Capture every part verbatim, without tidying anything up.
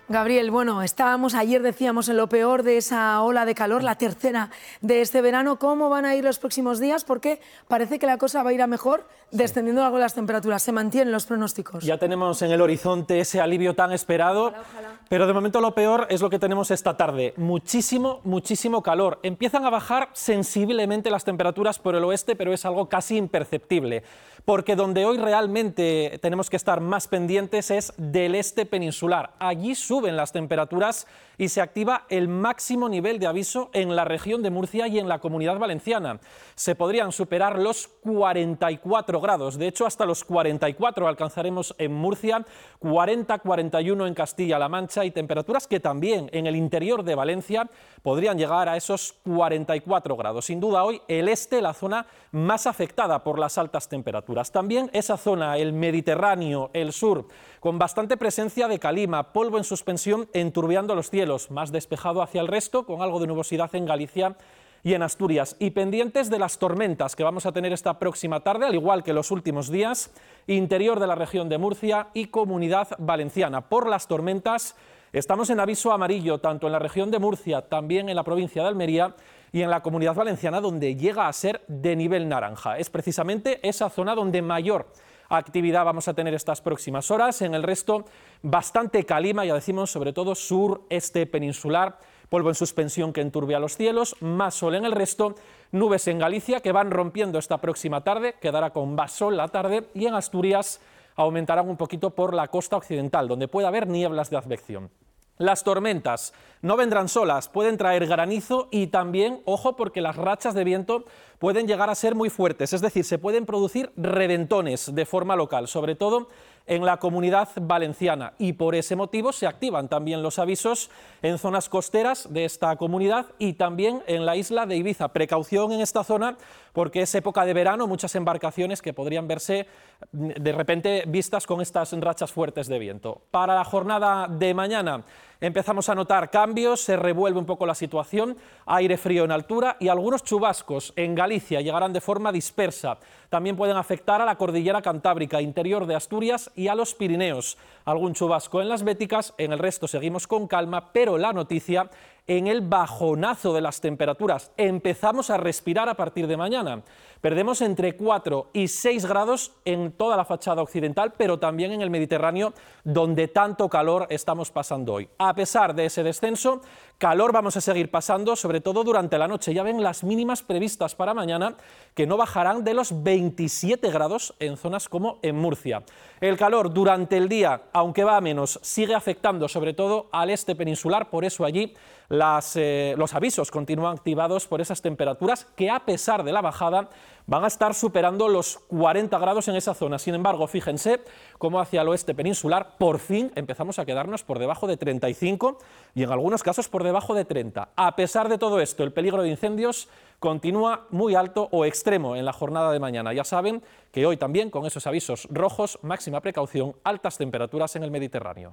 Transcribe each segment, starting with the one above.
Gabriel, bueno, estábamos ayer, decíamos, en lo peor de esa ola de calor, la tercera de este verano. ¿Cómo van a ir los próximos días? Porque parece que la cosa va a ir a mejor, descendiendo algo las temperaturas. ¿Se mantienen los pronósticos? Ya tenemos en el horizonte ese alivio tan esperado, ojalá, ojalá. Pero de momento lo peor es lo que tenemos esta tarde. Muchísimo, muchísimo calor. Empiezan a bajar sensiblemente las temperaturas por el oeste, pero es algo casi imperceptible. Porque donde hoy realmente tenemos que estar más pendientes es del este peninsular. Allí suben las temperaturas y se activa el máximo nivel de aviso en la región de Murcia y en la Comunidad Valenciana. Se podrían superar los cuarenta y cuatro grados, de hecho hasta los cuarenta y cuatro alcanzaremos en Murcia, cuarenta, cuarenta y uno en Castilla-La Mancha y temperaturas que también en el interior de Valencia podrían llegar a esos cuarenta y cuatro grados. Sin duda hoy el este, la zona más afectada por las altas temperaturas. También esa zona, el Mediterráneo, el sur, con bastante presencia de calima, polvo en suspensión enturbiando los cielos, más despejado hacia el resto, con algo de nubosidad en Galicia y en Asturias. Y pendientes de las tormentas que vamos a tener esta próxima tarde, al igual que los últimos días, interior de la región de Murcia y Comunidad Valenciana. Por las tormentas estamos en aviso amarillo, tanto en la región de Murcia, también en la provincia de Almería y en la Comunidad Valenciana, donde llega a ser de nivel naranja. Es precisamente esa zona donde mayor actividad vamos a tener estas próximas horas. En el resto, bastante calima, ya decimos, sobre todo sur, este peninsular, polvo en suspensión que enturbia los cielos, más sol en el resto, nubes en Galicia que van rompiendo esta próxima tarde, quedará con más sol la tarde, y en Asturias aumentarán un poquito por la costa occidental, donde puede haber nieblas de advección. Las tormentas no vendrán solas, pueden traer granizo y también, ojo, porque las rachas de viento pueden llegar a ser muy fuertes, es decir, se pueden producir reventones de forma local, sobre todo en la Comunidad Valenciana, y por ese motivo se activan también los avisos en zonas costeras de esta comunidad y también en la isla de Ibiza. Precaución en esta zona porque es época de verano, muchas embarcaciones que podrían verse de repente vistas con estas rachas fuertes de viento. Para la jornada de mañana empezamos a notar cambios, se revuelve un poco la situación, aire frío en altura y algunos chubascos en Galicia llegarán de forma dispersa. También pueden afectar a la cordillera cantábrica, interior de Asturias y a los Pirineos. Algún chubasco en las Béticas, en el resto seguimos con calma, pero la noticia en el bajonazo de las temperaturas. Empezamos a respirar a partir de mañana. Perdemos entre cuatro y seis grados en toda la fachada occidental, pero también en el Mediterráneo, donde tanto calor estamos pasando hoy. A pesar de ese descenso, calor vamos a seguir pasando, sobre todo durante la noche. Ya ven las mínimas previstas para mañana, que no bajarán de los veintisiete grados en zonas como en Murcia. El calor durante el día, aunque va a menos, sigue afectando sobre todo al este peninsular, por eso allí las, eh, los avisos continúan activados por esas temperaturas que, a pesar de la bajada, van a estar superando los cuarenta grados en esa zona. Sin embargo, fíjense cómo hacia el oeste peninsular por fin empezamos a quedarnos por debajo de treinta y cinco y en algunos casos por debajo de treinta. A pesar de todo esto, el peligro de incendios continúa muy alto o extremo en la jornada de mañana. Ya saben que hoy también, con esos avisos rojos, máxima precaución, altas temperaturas en el Mediterráneo.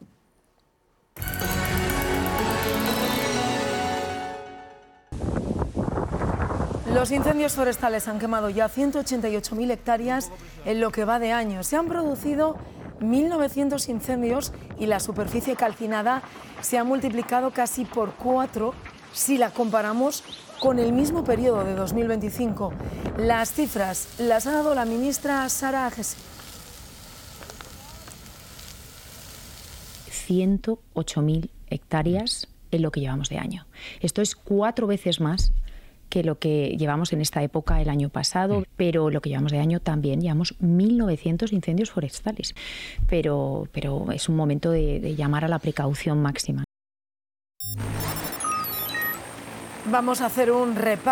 Los incendios forestales han quemado ya ciento ochenta y ocho mil hectáreas en lo que va de año. Se han producido mil novecientos incendios y la superficie calcinada se ha multiplicado casi por cuatro si la comparamos con el mismo periodo de dos mil veinticinco. Las cifras las ha dado la ministra Sara Agesi. ciento ocho mil hectáreas en lo que llevamos de año. Esto es cuatro veces más que lo que llevamos en esta época el año pasado, pero lo que llevamos de año también llevamos mil novecientos incendios forestales. Pero, pero es un momento de, de llamar a la precaución máxima. Vamos a hacer un repaso.